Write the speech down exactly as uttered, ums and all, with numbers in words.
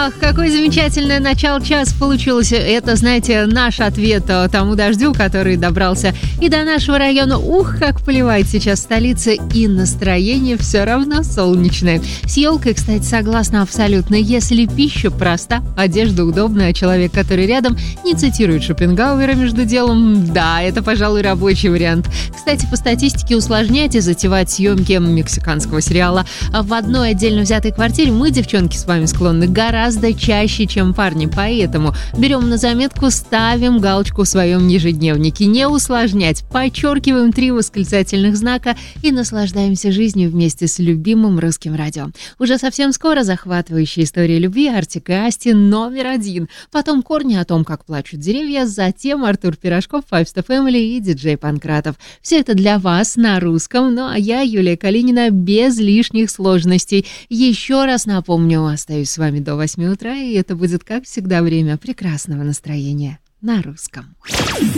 Ах, какое замечательное начало часа получилось. Это, знаете, наш ответ тому дождю, который добрался и до нашего района. Ух, как поливает сейчас столица, и настроение все равно солнечное. С елкой, кстати, согласна абсолютно. Если пища проста, одежда удобная, а человек, который рядом, не цитирует Шопенгауэра между делом, да, это, пожалуй, рабочий вариант. Кстати, по статистике, усложнять и затевать съемки мексиканского сериала в одной отдельно взятой квартире мы, девчонки, с вами склонны гораздо чаще, чем парни. Поэтому берем на заметку, ставим галочку в своем ежедневнике. Не усложнять. Подчеркиваем три восклицательных знака и наслаждаемся жизнью вместе с любимым русским радио. Уже совсем скоро захватывающая история любви Артик и Асти номер один. Потом корни о том, как плачут деревья. Затем Артур Пирожков, Five Star Family и диджей Панкратов. Все это для вас на русском. Ну а я, Юлия Калинина, без лишних сложностей. Еще раз напомню, остаюсь с вами до восьми утра, и это будет, как всегда, время прекрасного настроения на русском.